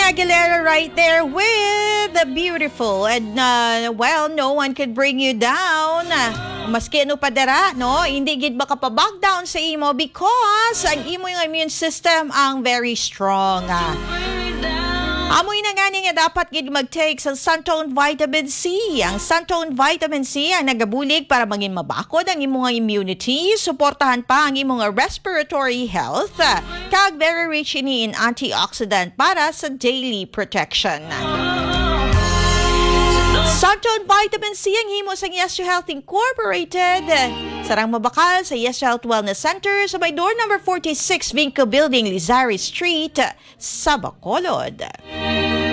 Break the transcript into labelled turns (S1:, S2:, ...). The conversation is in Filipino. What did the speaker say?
S1: Aguilera right there with the beautiful and well, no one could bring you down. Maski ano pa dara, no? Hindi gid makapabag down sa imo because ang imo yung immune system ang very strong. Amoy na nga nga dapat gid mag-take sa Suntone Vitamin C. Ang Suntone Vitamin C ang nagabulig para maging mabakod ang imong immunity, suportahan pa ang imong respiratory health, kag very rich ini in antioxidant para sa daily protection. Suntone Vitamin C ang himo sa Yes to Health Incorporated. Sarang mabakal sa Yes to Health Wellness Center sa may door number 46 Vinco Building, Lizari Street, sa Bacolod.